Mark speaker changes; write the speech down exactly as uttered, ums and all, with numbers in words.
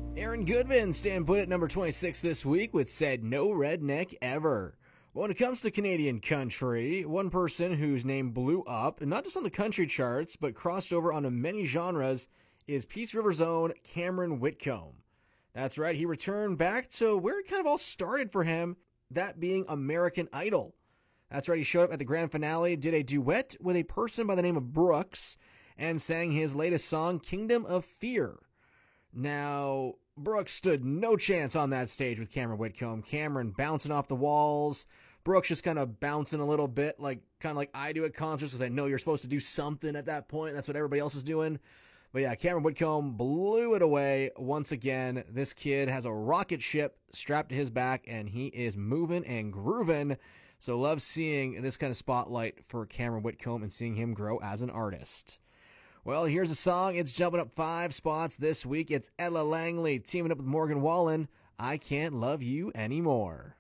Speaker 1: Aaron Goodman staying put at number twenty-six this week with Said No Redneck Ever. But when it comes to Canadian country, one person whose name blew up, not just on the country charts, but crossed over onto many genres, is Peace River's own Cameron Whitcomb. That's right, he returned back to where it kind of all started for him, that being American Idol. That's right, he showed up at the grand finale, did a duet with a person by the name of Brooks, and sang his latest song, Kingdom of Fear. Now, Brooks stood no chance on that stage with Cameron Whitcomb. Cameron bouncing off the walls. Brooks just kind of bouncing a little bit, like kind of like I do at concerts, because I know you're supposed to do something at that point. That's what everybody else is doing. But yeah, Cameron Whitcomb blew it away once again. This kid has a rocket ship strapped to his back, and he is moving and grooving. So love seeing this kind of spotlight for Cameron Whitcomb and seeing him grow as an artist. Well, here's a song. It's jumping up five spots this week. It's Ella Langley teaming up with Morgan Wallen. I Can't Love You Anymore.